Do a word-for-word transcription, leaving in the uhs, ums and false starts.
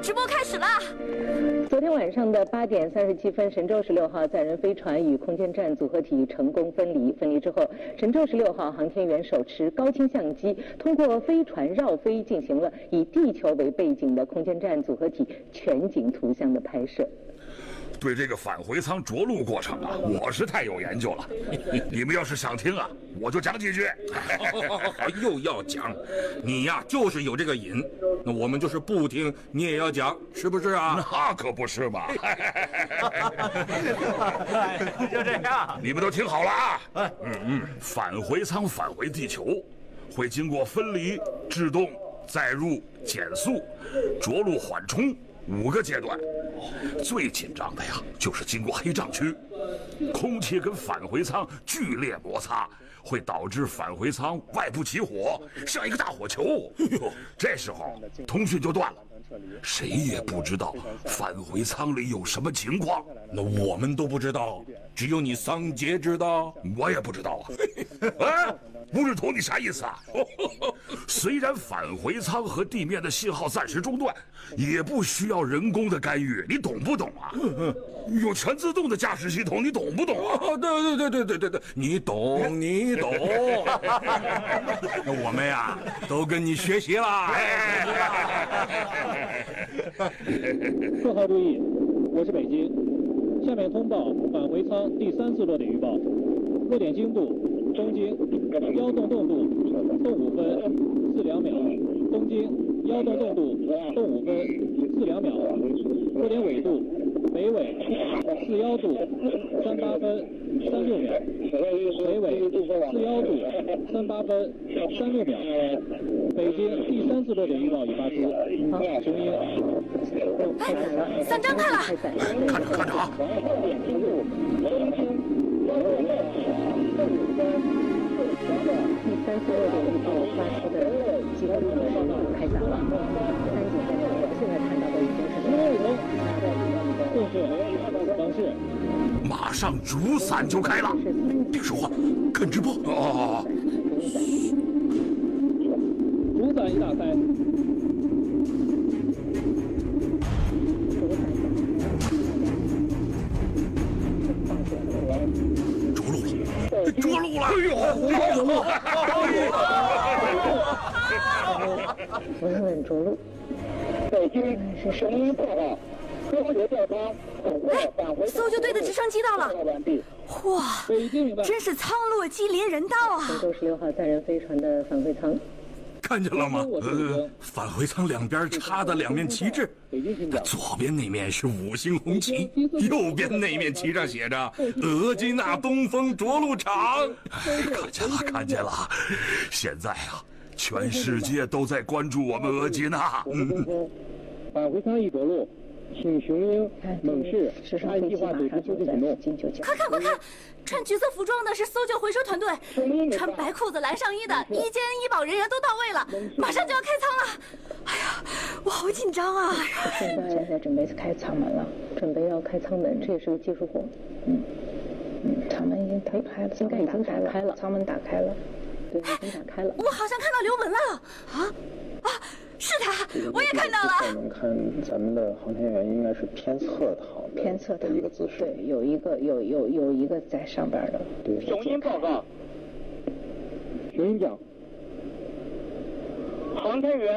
直播开始了。 昨天晚上的八点三十七分，神舟十六号载人飞船与空间站组合体成功分离。分离之后，神舟十六号航天员手持高清相机，通过飞船绕飞进行了以地球为背景的空间站组合体全景图像的拍摄。 对这个返回舱着陆过程啊，我是太有研究了。你们要是想听啊，我就讲几句。 又要讲，你呀就是有这个瘾，那我们就是不听，你也要讲，是不是啊？ 那可不是嘛。 就这样， 你们都听好了啊。嗯嗯，返回舱返回地球，会经过分离、制动、载入、减速、着陆缓冲五个阶段。最紧张的呀，就是经过黑障区，空气跟返回舱剧烈摩擦，会导致返回舱外部起火，像一个大火球。这时候通讯就断了，谁也不知道返回舱里有什么情况。 那我们都不知道，只有你桑杰知道。 我也不知道啊。哎，吴日图，你啥意思啊？虽然返回舱和地面的信号暂时中断，也不需要人工的干预，你懂不懂啊？有全自动的驾驶系统，你懂不懂啊？ 对对对对对对对，你懂你懂。那我们呀，都跟你学习啦。 各号注意，我是北京，下面通报返回舱第三次落点预报，落点经度东经，腰动动度动五分四两秒，东经腰动动度动五分四两秒，落点纬度北纬四幺度三八分三六秒，北纬四幺度三八分三六秒。北京第三次落点预报已发出，好，雄鹰。 哎，三张开了， 看着看着啊！ 第三次落点预报发出的几个图示开展了。三井在这里，现在看到的已经是正式等式， 马上主伞就开了，别说话，看直播。哦， 主伞已打开。 着陆了，着陆了！哎呦， 稳稳着陆。 北京是雄鹰报告，科学调查总过返回。 搜救队的直升机到了。哇，真是苍洛机临人到啊！ 神舟十六号载人飞船的返回舱。 看见了吗？呃，返回舱两边插的两面旗帜，左边那面是五星红旗，右边那面旗上写着额济纳东风着陆场。 哎，看见了，看见了！现在啊，全世界都在关注我们额济纳。 嗯，返回舱已着陆，请雄鹰、猛士按计划组织救治行动。 快看快看！穿橘色服装的是搜救回收团队，穿白裤子蓝上衣的医监医保人员都到位了，马上就要开舱了。哎呀，我好紧张啊！ 现在现在准备开舱门了，准备要开舱门，这也是个技术活。嗯嗯，舱门已经打开了，应该已经打开了，舱门打开了，对，已经打开了。 我好像看到刘文了啊啊！是他，我也看到了。 我们看咱们的航天员应该是偏侧躺的， 偏侧躺的一个姿势。 对，有一个有有有一个在上边的。 对。 雄鹰报告，雄鹰讲，航天员